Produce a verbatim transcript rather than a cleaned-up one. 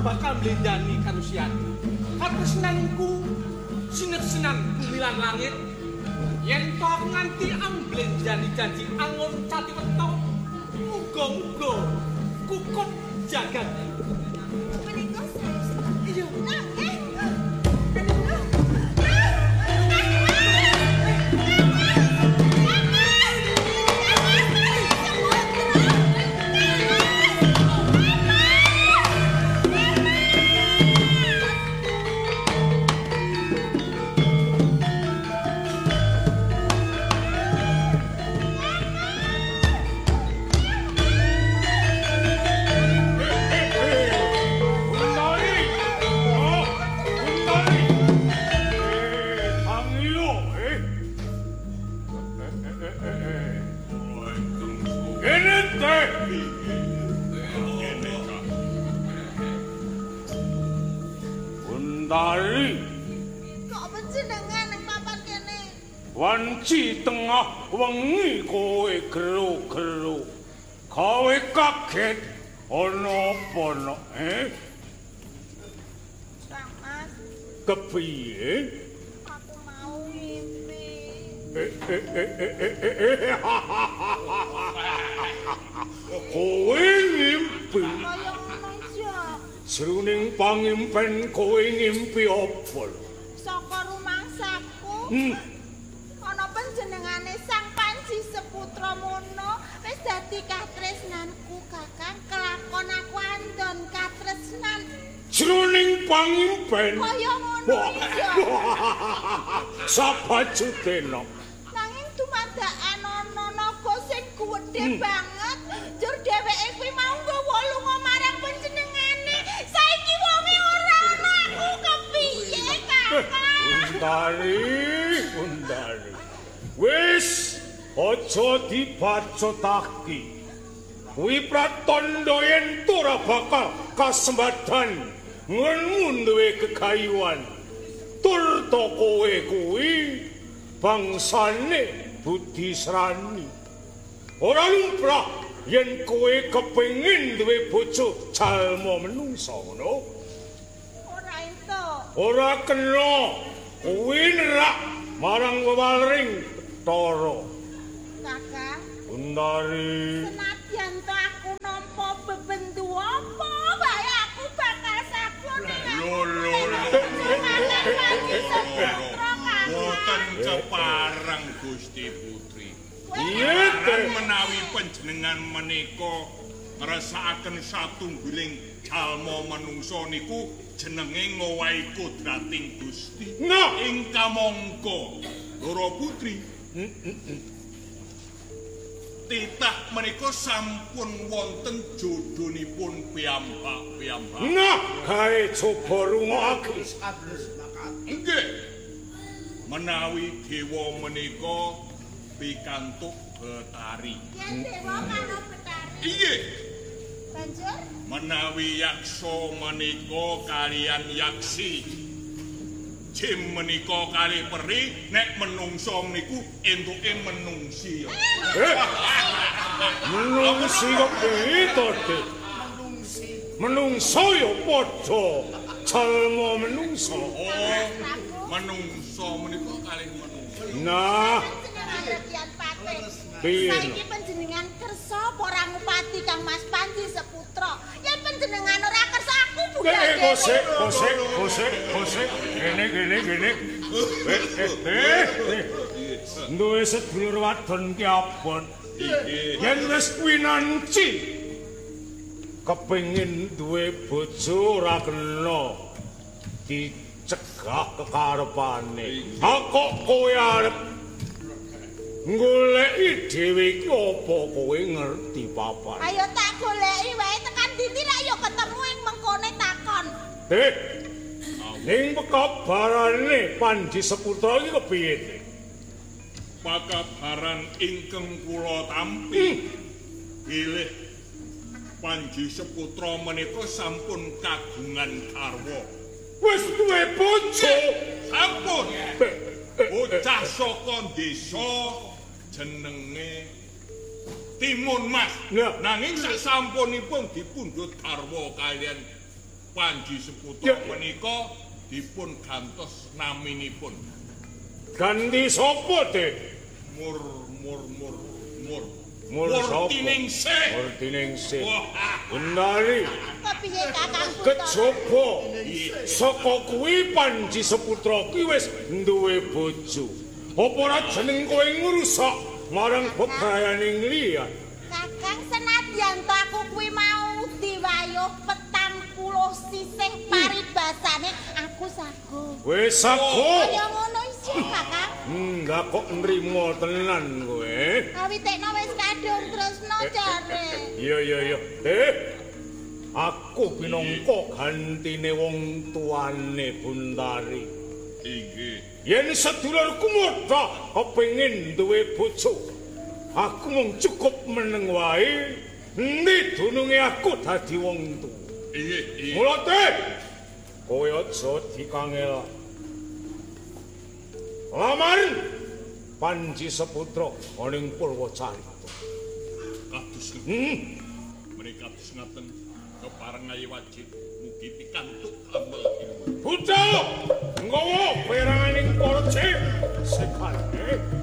bakal mlendani kanusian. Katresnanku sineksenan bumi lan langit. Yen to aku nganti amblenjani janji angon cati weto. Muga-muga kukut jagat. Menika saestu. Iya. Nggih. Dari Kok panjenengan ning papan kene? wanci tengah wengi kowe gero-gero. Kowe kaget ana apa no, eh? Kang Mas, Kepiye? aku mau ngimpi. Eh, eh, eh, eh, eh, eh, eh. Kowe ngimpi. Kaya ngono aja. Sruning pangimpen kowe ngimpi apa? Saka rumangsaku. Hmm. Ana panjenengane Sang Panji Seputra Mono wis dadi katresnanku Kakang, kelakon aku andon katresnan. Sruning pangimpen. Kaya ngono iya. Sapajutena. Nanging dumadakan ana naga sing gedhe banget. Jur dheweke kuwi mau nggawa lunga marang panjenengane. Saiki wonge ora ana aku kepiye, Kakang? Undari, undari. Wis aja dibacotake. Kuwi pratandha yen ora bakal kasembadan ngenmu duwe kekayuan. Tur to kowe kuwi bangsane Budi Srani. Ora lumrah yen kowe kepengin duwe bojo jalma menungsa ngono. Ora ento. Ora kena kuwi nerak marang wewaring Tara. Kakang, Undari. senadyan to aku nampa bebendu apa wae aku bakal saklone. Lho, lho, lho. Boten kepareng Gusti Putri. Iya, Lan menawi panjenengan menika ngrasakaken satunggiling jalma manungsa niku jenenge ngowahi kodrating Gusti. Nah, Ing kamangka Loro Putri titah menika sampun wonten jodhonipun piyambak-piyambak. nah, gawe coba rungokake. Nggih. Menawi dewa menika pikantuk Betari. Yen dewa karo Betari. Iye, Banjur menawi yaksa menika kalian yaksi. Jim menika kali peri nek menungso niku entuke menungsi. Eh, menungsi kok begitu, Dik? Menungso ya padha jalma menungso. Oh, menungso menika kali menungso. Nah, panjenengan Radian Patih. piye? Saiki panjenengan kersa apa ora ngupati Kang Mas Panji Seputra? Yen panjenengan ora kersa aku Eh, budal. kosek, kosek, kosek, kosek. Gene, gene, gene. Eh, eh, eh, eh. Duwe sedulur wadon ki abot. Yen wis kuwi nanci kepengin duwe bojo ora kena dicegah kekarepane. Ha kok kowe arep goleki dhewe iki apa kowe ngerti papan? Ayo tak goleki wae tekan dindi ra yo ketemu ing mengkone takon. Dik, ning pekabarane Panji Seputra iki kepiye, Dik? Pakabaran ingkang kula tampi bilih Panji Seputra menika sampun kagungan garwa. Wis duwe bojo. Sampun. Bocah saka desa jenenge Timun Mas. Nah. Nanging sasampunipun dipundhut garwa kalian Panji Seputra menika dipun gantos naminipun. Ganti sapa, Dik? Mur mur mur mur. Mur sapa? Murtiningsih. Murtiningsih. Wah, Benar. Kepiye Kakang Putra? Kejaba saka kuwi Panji Seputra ki wis duwe bojo. Apa ora jeneng kowe ngrusak marang bebrayaning liyan? Kakang senadyan to aku kuwi mau diwayuh petang puluh sisih paribasane aku sago. Wis sago. Kaya ngono iso Kakang. Enggak kok nrimo tenan kowe. Awitekno wis kadung tresno jare. Iya iya iya. Eh. Aku pinangka gantine wong tuane Buntari. inggih. Yen sedulurku muda kepengin duwe bojo, aku mung cukup meneng wae. Endi dununge aku dadi wong tuwa. Inggih, inggih. Mula Dik, kowe aja dikangel. Lamar Panji Seputra aning Purwacarita. Kados Hmm. menika kados ngaten keparengaye wajib mugi pikantuk amel ilmu. Buta, nggawa peranganing porce sekane.